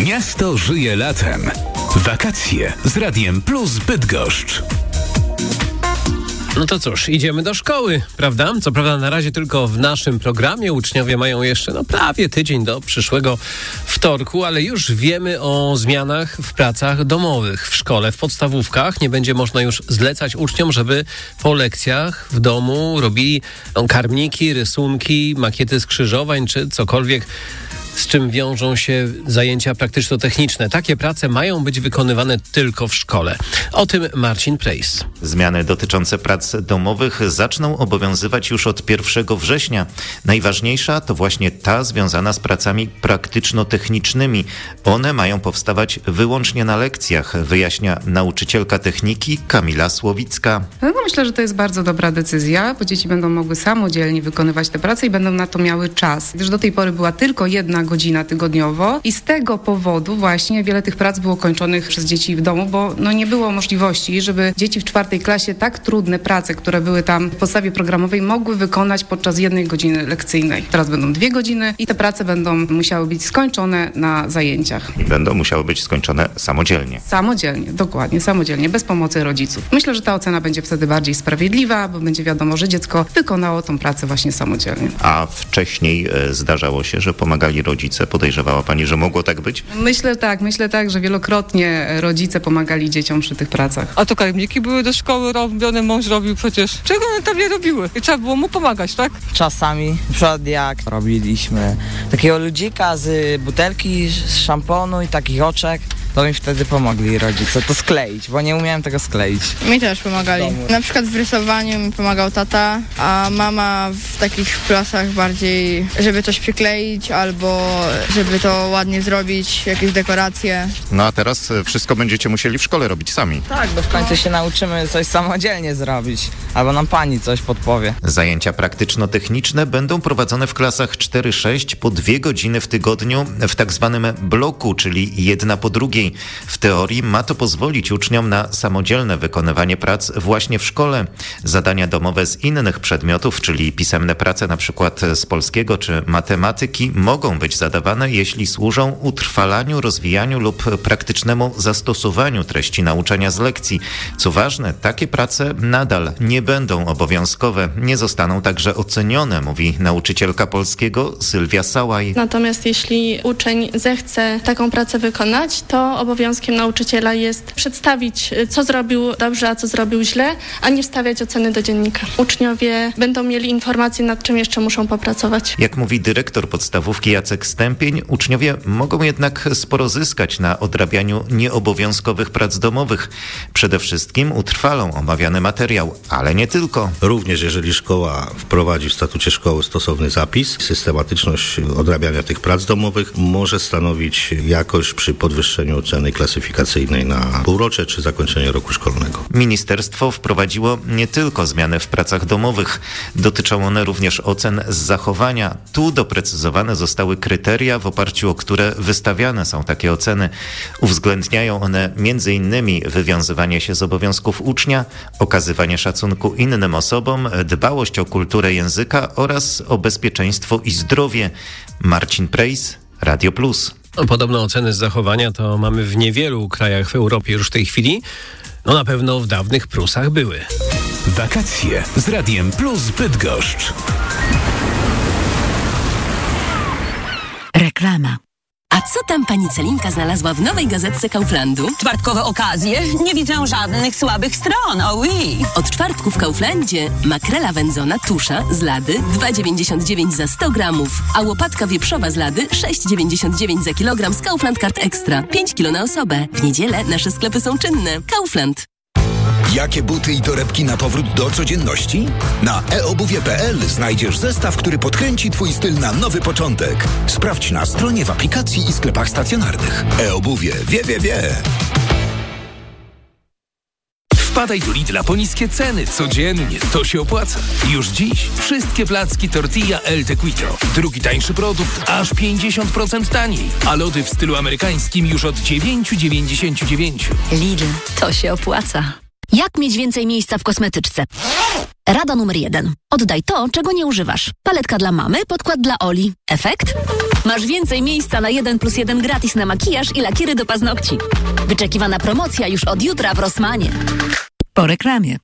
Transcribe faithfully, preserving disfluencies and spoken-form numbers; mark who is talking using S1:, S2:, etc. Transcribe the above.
S1: Miasto żyje latem. Wakacje z Radiem Plus Bydgoszcz.
S2: No to cóż, idziemy do szkoły, prawda? Co prawda na razie tylko w naszym programie. Uczniowie mają jeszcze no prawie tydzień do przyszłego wtorku, ale już wiemy o zmianach w pracach domowych w szkole, w podstawówkach. Nie będzie można już zlecać uczniom, żeby po lekcjach w domu robili no, karmniki, rysunki, makiety skrzyżowań czy cokolwiek, z czym wiążą się zajęcia praktyczno-techniczne. Takie prace mają być wykonywane tylko w szkole. O tym Marcin Prejs.
S3: Zmiany dotyczące prac domowych zaczną obowiązywać już od pierwszego września. Najważniejsza to właśnie ta związana z pracami praktyczno-technicznymi. One mają powstawać wyłącznie na lekcjach, wyjaśnia nauczycielka techniki Kamila Słowicka.
S4: No myślę, że to jest bardzo dobra decyzja, bo dzieci będą mogły samodzielnie wykonywać te prace i będą na to miały czas. Gdyż do tej pory była tylko jedna godzina tygodniowo i z tego powodu właśnie wiele tych prac było kończonych przez dzieci w domu, bo no nie było możliwości, żeby dzieci w czwartej klasie tak trudne prace, które były tam w podstawie programowej, mogły wykonać podczas jednej godziny lekcyjnej. Teraz będą dwie godziny i te prace będą musiały być skończone na zajęciach.
S3: I będą musiały być skończone samodzielnie.
S4: Samodzielnie, dokładnie, samodzielnie, bez pomocy rodziców. Myślę, że ta ocena będzie wtedy bardziej sprawiedliwa, bo będzie wiadomo, że dziecko wykonało tą pracę właśnie samodzielnie.
S3: A wcześniej e, zdarzało się, że pomagali rodzice. Podejrzewała pani, że mogło tak być?
S4: Myślę tak, myślę tak, że wielokrotnie rodzice pomagali dzieciom przy tych pracach.
S5: A to karmniki były do szkoły robione, mąż robił przecież. Czego one tam nie robiły? I trzeba było mu pomagać, tak?
S6: Czasami, na przykład jak robiliśmy takiego ludzika z butelki, z szamponu i takich oczek, to mi wtedy pomogli rodzice to skleić, bo nie umiałem tego skleić.
S7: Mi też pomagali. Na przykład w rysowaniu mi pomagał tata, a mama w takich pracach bardziej, żeby coś przykleić albo żeby to ładnie zrobić, jakieś dekoracje.
S8: No a teraz wszystko będziecie musieli w szkole robić sami.
S6: Tak, bo w końcu się nauczymy coś samodzielnie zrobić, albo nam pani coś podpowie.
S3: Zajęcia praktyczno-techniczne będą prowadzone w klasach cztery sześć po dwie godziny w tygodniu w tak zwanym bloku, czyli jedna po drugiej. W teorii ma to pozwolić uczniom na samodzielne wykonywanie prac właśnie w szkole. Zadania domowe z innych przedmiotów, czyli pisemne prace na przykład z polskiego czy matematyki, mogą być zadawane, jeśli służą utrwalaniu, rozwijaniu lub praktycznemu zastosowaniu treści nauczania z lekcji. Co ważne, takie prace nadal nie będą obowiązkowe, nie zostaną także ocenione, mówi nauczycielka polskiego Sylwia Sałaj.
S9: Natomiast jeśli uczeń zechce taką pracę wykonać, to obowiązkiem nauczyciela jest przedstawić, co zrobił dobrze, a co zrobił źle, a nie wstawiać oceny do dziennika. Uczniowie będą mieli informacje, nad czym jeszcze muszą popracować.
S3: Jak mówi dyrektor podstawówki Jacek Stępień, uczniowie mogą jednak sporo zyskać na odrabianiu nieobowiązkowych prac domowych. Przede wszystkim utrwalą omawiany materiał, ale nie tylko.
S10: Również jeżeli szkoła wprowadzi w statucie szkoły stosowny zapis, systematyczność odrabiania tych prac domowych może stanowić jakość przy podwyższeniu oceny klasyfikacyjnej na półrocze czy zakończenie roku szkolnego.
S3: Ministerstwo wprowadziło nie tylko zmiany w pracach domowych. Dotyczą one również ocen z zachowania. Tu doprecyzowane zostały kryteria, w oparciu o które wystawiane są takie oceny. Uwzględniają one między innymi wywiązywanie się z obowiązków ucznia, okazywanie szacunku innym osobom, dbałość o kulturę języka oraz o bezpieczeństwo i zdrowie. Marcin Prejs, Radio Plus.
S2: Podobne oceny z zachowania to mamy w niewielu krajach w Europie już w tej chwili. No na pewno w dawnych Prusach były.
S1: Wakacje z Radiem Plus Bydgoszcz.
S11: Reklama. A co tam pani Celinka znalazła w nowej gazetce Kauflandu?
S12: Czwartkowe okazje? Nie widzę żadnych słabych stron, oh oui.
S11: Od czwartku w Kauflandzie makrela wędzona tusza z Lady dwa dziewięćdziesiąt dziewięć za sto gramów, a łopatka wieprzowa z Lady sześć dziewięćdziesiąt dziewięć za kilogram z Kaufland Card Extra. pięć kilo na osobę. W niedzielę nasze sklepy są czynne. Kaufland.
S13: Jakie buty i torebki na powrót do codzienności? Na e obuwie kropka p l znajdziesz zestaw, który podkręci twój styl na nowy początek. Sprawdź na stronie, w aplikacji i sklepach stacjonarnych. E-obuwie. Wie, wie, wie.
S1: Wpadaj do Lidla po niskie ceny. Codziennie. To się opłaca. Już dziś wszystkie placki tortilla El Tequito. Drugi tańszy produkt aż pięćdziesiąt procent taniej. A lody w stylu amerykańskim już od dziewięć dziewięćdziesiąt dziewięć.
S11: Lidl. To się opłaca. Jak mieć więcej miejsca w kosmetyczce? Rada numer jeden. Oddaj to, czego nie używasz. Paletka dla mamy, podkład dla Oli. Efekt?
S14: Masz więcej miejsca na jeden plus jeden gratis na makijaż i lakiery do paznokci. Wyczekiwana promocja już od jutra w Rossmanie.
S15: Po reklamie.